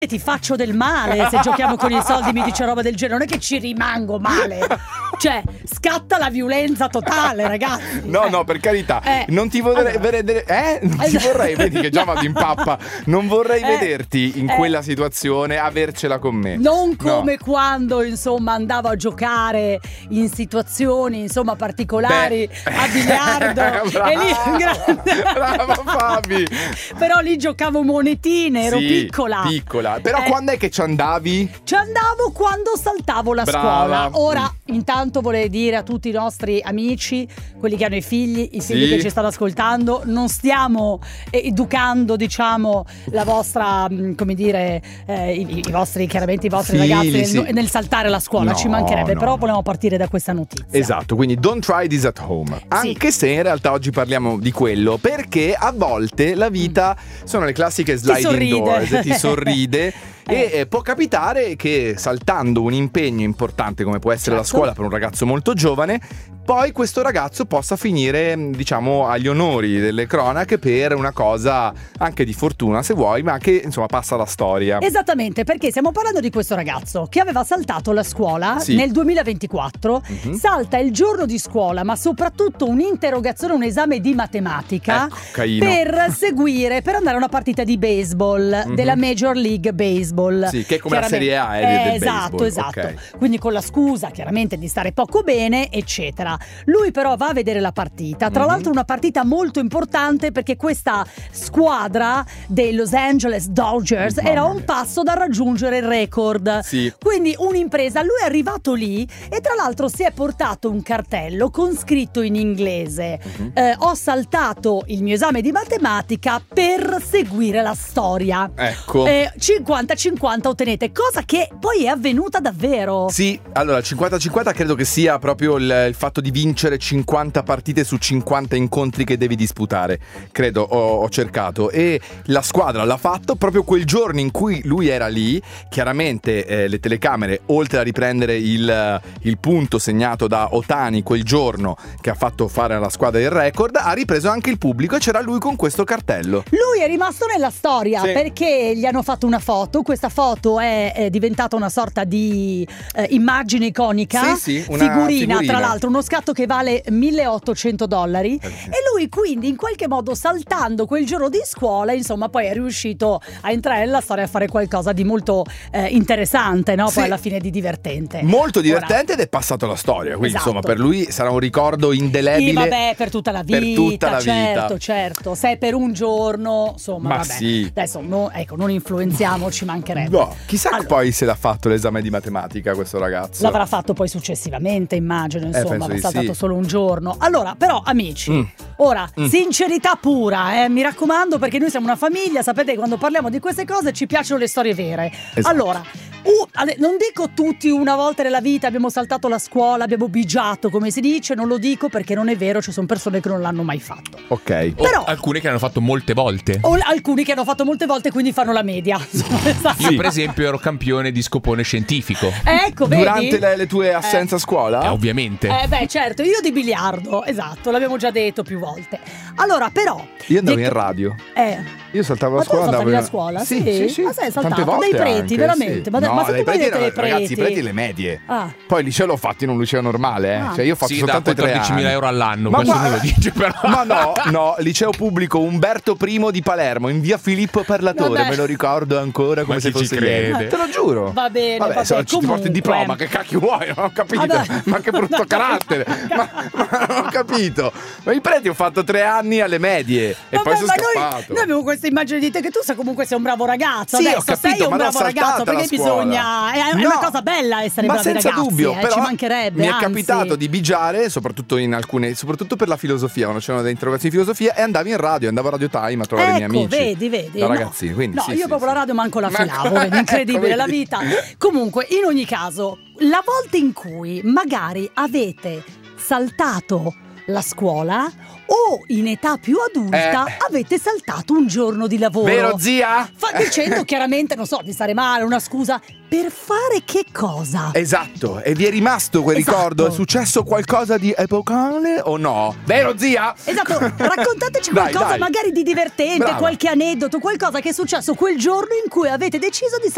ti faccio del male se giochiamo con i soldi, mi dice roba del genere, non è che ci rimango male, cioè scatta la violenza totale, ragazzi. No, per carità, non ti vorrei vedere, non ti vorrei, vedi che già vado in pappa, non vorrei vederti in quella situazione, avercela con me. Non come quando, insomma, andavo a giocare in situazioni, insomma, particolari a biliardo. E lì, brava Fabi. Però lì giocavo monetine, ero piccola. Però quando è che ci andavi? Ci andavo quando saltavo la scuola. Ora, intanto vorrei dire a tutti i nostri amici, quelli che hanno i figli che ci stanno ascoltando, non stiamo educando, diciamo, la vostra, come dire, i vostri ragazzi nel saltare la scuola, ci mancherebbe, però volevamo partire da questa notizia. Esatto, quindi don't try this at home. Anche se in realtà oggi parliamo di quello, perché a volte la vita sono le classiche sliding doors, ti sorride. E può capitare che saltando un impegno importante come può essere la scuola per un ragazzo molto giovane, poi questo ragazzo possa finire, diciamo, agli onori delle cronache per una cosa anche di fortuna, se vuoi, ma che insomma passa alla storia. Esattamente, perché stiamo parlando di questo ragazzo che aveva saltato la scuola nel 2024, salta il giorno di scuola, ma soprattutto un'interrogazione, un esame di matematica per andare a una partita di baseball della Major League Baseball. Sì, che è come la Serie A del baseball. Esatto. Okay. Quindi con la scusa chiaramente di stare poco bene, eccetera. Lui però va a vedere la partita, tra l'altro una partita molto importante, perché questa squadra dei Los Angeles Dodgers era un passo da raggiungere il record. Quindi un'impresa. Lui è arrivato lì e tra l'altro si è portato un cartello con scritto in inglese: ho saltato il mio esame di matematica per seguire la storia. Ecco. 50-50 ottenete, cosa che poi è avvenuta davvero. Sì, allora 50-50 credo che sia proprio il fatto di vincere 50 partite su 50 incontri che devi disputare. Credo, ho cercato, e la squadra l'ha fatto proprio quel giorno in cui lui era lì. Chiaramente le telecamere, oltre a riprendere il punto segnato da Ohtani quel giorno che ha fatto fare alla squadra il record, ha ripreso anche il pubblico e c'era lui con questo cartello. Lui è rimasto nella storia perché gli hanno fatto una foto. Questa foto è diventata una sorta di immagine iconica, una figurina, tra l'altro uno scatto che vale $1.800, e lui quindi in qualche modo, saltando quel giorno di scuola, insomma poi è riuscito a entrare nella storia e a fare qualcosa di molto interessante, no? Poi alla fine di divertente, molto divertente, ed è passato alla storia, quindi insomma per lui sarà un ricordo indelebile per tutta la vita, certo, se è per un giorno, insomma adesso non influenziamo, ci mancherebbe. Chissà poi se l'ha fatto l'esame di matematica questo ragazzo. L'avrà fatto poi successivamente, immagino, insomma, ha saltato solo un giorno. Allora, però, amici, ora, sincerità pura, mi raccomando, perché noi siamo una famiglia, sapete che quando parliamo di queste cose ci piacciono le storie vere. Allora, non dico tutti una volta nella vita abbiamo saltato la scuola, abbiamo bigiato, come si dice, non lo dico perché non è vero, ci sono persone che non l'hanno mai fatto. Ok. Però alcune che hanno fatto molte volte. O alcuni che hanno fatto molte volte, quindi fanno la media. Io per esempio ero campione di scopone scientifico. Ecco, vedi? Durante le tue assenze a scuola? Ovviamente. Certo, io di biliardo, esatto, l'abbiamo già detto più volte. Allora, però io andavo in radio. Io saltavo la scuola. Ma tu saltavi la scuola? Sì. Ma sei saltato dei preti, anche, veramente? Ma se tu poi dei preti. Ragazzi, i preti le medie. Poi il liceo l'ho fatto in un liceo normale, Cioè io ho fatto soltanto 3 anni. €14.000 all'anno, questo non lo dice però. Ma no, liceo pubblico Umberto I di Palermo, in via Filippo Parlatore, me lo ricordo ancora come se fosse ieri. Te lo giuro. Va bene, se ti porti il diploma, che cacchio vuoi? Non ho capito. Ma che brutto carattere. Ma non ho capito. Ma i preti ho fatto 3 anni alle medie e poi sono scappato. Noi abbiamo questa immagine di te che tu comunque sei un bravo ragazzo. Sì, adesso ho capito, sei un bravo ragazzo, perché bisogna, è una cosa bella essere bravi ragazzi. Ma senza dubbio, però ci mancherebbe. Mi è capitato di bigiare, soprattutto per la filosofia, quando c'erano delle interrogazioni di filosofia, e andavo in radio, andavo a Radio Time a trovare i miei amici. Vedi. Da ragazzini, quindi io proprio la radio manco la filavo, incredibile la vita. Comunque, in ogni caso, la volta in cui magari avete saltato la scuola o in età più adulta avete saltato un giorno di lavoro. Vero, zia? Dicendo chiaramente, non so, di stare male, una scusa. Per fare che cosa? Esatto, e vi è rimasto quel ricordo? È successo qualcosa di epocale o no? Vero, zia? Esatto, raccontateci qualcosa magari di divertente, qualche aneddoto, qualcosa che è successo quel giorno in cui avete deciso di